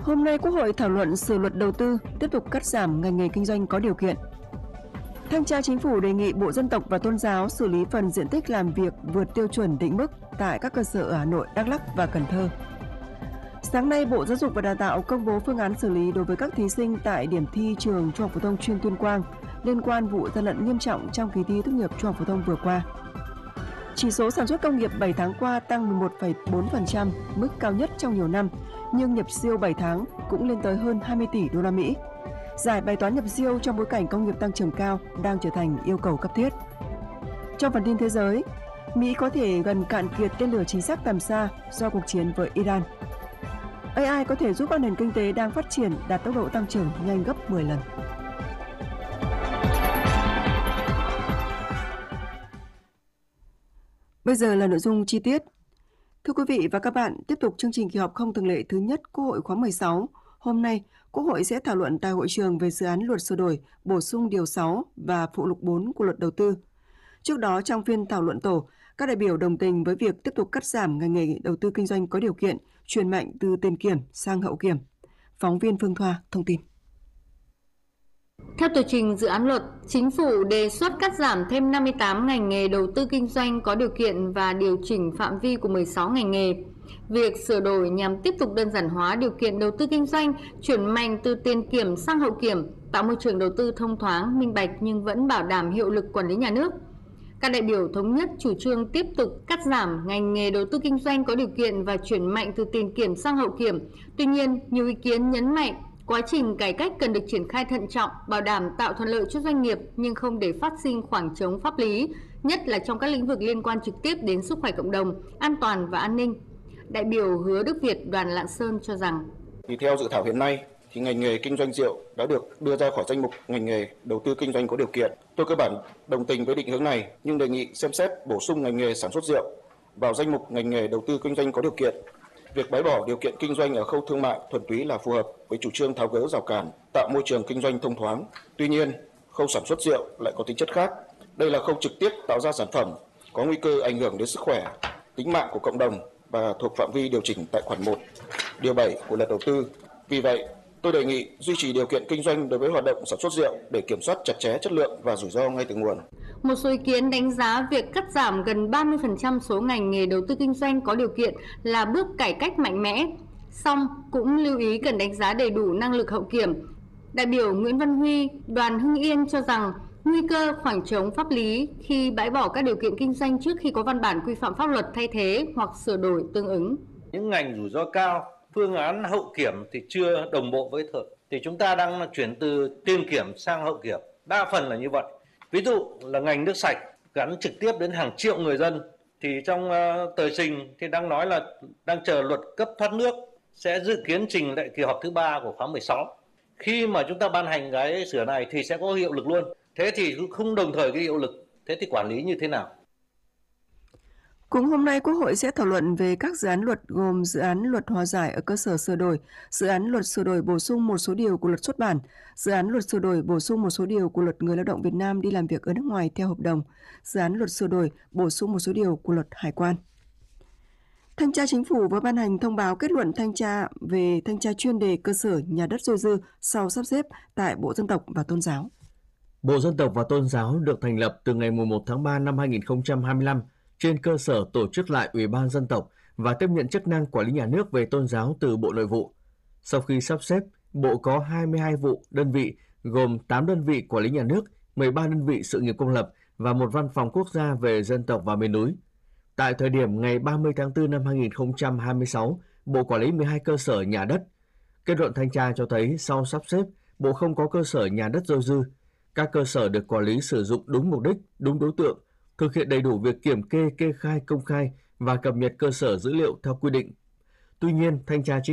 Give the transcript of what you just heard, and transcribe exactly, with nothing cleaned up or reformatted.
Hôm nay Quốc hội thảo luận sửa luật đầu tư, tiếp tục cắt giảm ngành nghề kinh doanh có điều kiện. Thanh tra Chính phủ đề nghị Bộ Dân tộc và Tôn giáo xử lý phần diện tích làm việc vượt tiêu chuẩn định mức tại các cơ sở ở Hà Nội, Đắk Lắk và Cần Thơ. Sáng nay, Bộ Giáo dục và Đào tạo công bố phương án xử lý đối với các thí sinh tại điểm thi trường Trung học phổ thông chuyên Tuyên Quang liên quan vụ gian lận nghiêm trọng trong kỳ thi tốt nghiệp Trung học phổ thông vừa qua. Chỉ số sản xuất công nghiệp bảy tháng qua tăng mười một phẩy bốn phần trăm, mức cao nhất trong nhiều năm, nhưng nhập siêu bảy tháng cũng lên tới hơn hai mươi tỷ đô la Mỹ. Giải bài toán nhập siêu trong bối cảnh công nghiệp tăng trưởng cao đang trở thành yêu cầu cấp thiết. Trong phần tin thế giới, Mỹ có thể gần cạn kiệt tên lửa chính xác tầm xa do cuộc chiến với Iran. a i có thể giúp các nền kinh tế đang phát triển đạt tốc độ tăng trưởng nhanh gấp mười lần. Bây giờ là nội dung chi tiết. Thưa quý vị và các bạn, tiếp tục chương trình kỳ họp không thường lệ thứ nhất Quốc hội khóa mười sáu. Hôm nay, Quốc hội sẽ thảo luận tại hội trường về dự án luật sửa đổi, bổ sung điều sáu và phụ lục bốn của luật đầu tư. Trước đó, trong phiên thảo luận tổ, các đại biểu đồng tình với việc tiếp tục cắt giảm ngành nghề đầu tư kinh doanh có điều kiện, chuyển mạnh từ tiền kiểm sang hậu kiểm. Phóng viên Phương Thoa thông tin. Theo tờ trình dự án luật, Chính phủ đề xuất cắt giảm thêm năm mươi tám ngành nghề đầu tư kinh doanh có điều kiện và điều chỉnh phạm vi của mười sáu ngành nghề. Việc sửa đổi nhằm tiếp tục đơn giản hóa điều kiện đầu tư kinh doanh, chuyển mạnh từ tiền kiểm sang hậu kiểm, tạo môi trường đầu tư thông thoáng, minh bạch nhưng vẫn bảo đảm hiệu lực quản lý nhà nước. Các đại biểu thống nhất chủ trương tiếp tục cắt giảm ngành nghề đầu tư kinh doanh có điều kiện và chuyển mạnh từ tiền kiểm sang hậu kiểm. Tuy nhiên, nhiều ý kiến nhấn mạnh quá trình cải cách cần được triển khai thận trọng, bảo đảm tạo thuận lợi cho doanh nghiệp nhưng không để phát sinh khoảng trống pháp lý, nhất là trong các lĩnh vực liên quan trực tiếp đến sức khỏe cộng đồng, an toàn và an ninh. Đại biểu Hứa Đức Việt, đoàn Lạng Sơn cho rằng thì theo dự thảo hiện nay thì ngành nghề kinh doanh rượu đã được đưa ra khỏi danh mục ngành nghề đầu tư kinh doanh có điều kiện. Tôi cơ bản đồng tình với định hướng này nhưng đề nghị xem xét bổ sung ngành nghề sản xuất rượu vào danh mục ngành nghề đầu tư kinh doanh có điều kiện. Việc bãi bỏ điều kiện kinh doanh ở khâu thương mại thuần túy là phù hợp với chủ trương tháo gỡ rào cản, tạo môi trường kinh doanh thông thoáng. Tuy nhiên, khâu sản xuất rượu lại có tính chất khác. Đây là khâu trực tiếp tạo ra sản phẩm, có nguy cơ ảnh hưởng đến sức khỏe, tính mạng của cộng đồng và thuộc phạm vi điều chỉnh tại khoản một, điều bảy của luật đầu tư. Vì vậy, tôi đề nghị duy trì điều kiện kinh doanh đối với hoạt động sản xuất rượu để kiểm soát chặt chẽ chất lượng và rủi ro ngay từ nguồn. Một số ý kiến đánh giá việc cắt giảm gần ba mươi phần trăm số ngành nghề đầu tư kinh doanh có điều kiện là bước cải cách mạnh mẽ. Song cũng lưu ý cần đánh giá đầy đủ năng lực hậu kiểm. Đại biểu Nguyễn Văn Huy, đoàn Hưng Yên cho rằng nguy cơ khoảng trống pháp lý khi bãi bỏ các điều kiện kinh doanh trước khi có văn bản quy phạm pháp luật thay thế hoặc sửa đổi tương ứng. Những ngành rủi ro cao, phương án hậu kiểm thì chưa đồng bộ với thực. Thì chúng ta đang chuyển từ tiền kiểm sang hậu kiểm. Đa phần là như vậy. Ví dụ là ngành nước sạch gắn trực tiếp đến hàng triệu người dân. Thì trong uh, tờ trình thì đang nói là đang chờ luật cấp thoát nước sẽ dự kiến trình lại kỳ họp thứ ba của khóa mười sáu. Khi mà chúng ta ban hành cái sửa này thì sẽ có hiệu lực luôn. Thế thì không đồng thời cái hiệu lực. Thế thì quản lý như thế nào? Cũng hôm nay, Quốc hội sẽ thảo luận về các dự án luật gồm dự án luật hòa giải ở cơ sở sửa đổi, dự án luật sửa đổi bổ sung một số điều của luật xuất bản, dự án luật sửa đổi bổ sung một số điều của luật người lao động Việt Nam đi làm việc ở nước ngoài theo hợp đồng, dự án luật sửa đổi bổ sung một số điều của luật hải quan. Thanh tra Chính phủ vừa ban hành thông báo kết luận thanh tra về thanh tra chuyên đề cơ sở nhà đất dôi dư sau sắp xếp tại Bộ Dân tộc và Tôn giáo. Bộ Dân tộc và Tôn giáo được thành lập từ ngày mùng một tháng ba năm hai nghìn không trăm hai mươi lăm trên cơ sở tổ chức lại Ủy ban Dân tộc và tiếp nhận chức năng quản lý nhà nước về tôn giáo từ Bộ Nội vụ. Sau khi sắp xếp, Bộ có hai mươi hai vụ đơn vị gồm tám đơn vị quản lý nhà nước, mười ba đơn vị sự nghiệp công lập và một văn phòng quốc gia về dân tộc và miền núi. Tại thời điểm ngày ba mươi tháng tư năm hai nghìn không trăm hai mươi sáu, Bộ quản lý mười hai cơ sở nhà đất. Kết luận thanh tra cho thấy sau sắp xếp, Bộ không có cơ sở nhà đất dôi dư. Các cơ sở được quản lý sử dụng đúng mục đích, đúng đối tượng, thực hiện đầy đủ việc kiểm kê, kê khai, công khai và cập nhật cơ sở dữ liệu theo quy định. Tuy nhiên, thanh tra chính